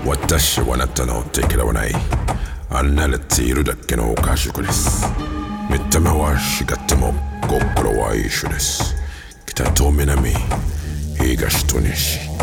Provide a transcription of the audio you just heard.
私はあなたの手嫌わない。離れているだけの家族です。見た目は違っても心は一緒です。北と南、東と西。